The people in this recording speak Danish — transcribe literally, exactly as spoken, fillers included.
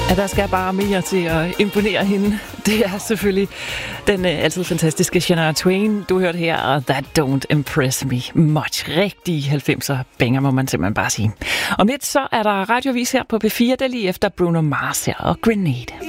Ja, der skal bare mere til at imponere hende. Det er selvfølgelig den øh, altid fantastiske Shania Twain, du hørte her, og That Don't Impress Me Much. Rigtig halvfemser banger, må man simpelthen bare sige. Om lidt så er der radiovis her på P fire, der lige efter Bruno Mars her og Grenade.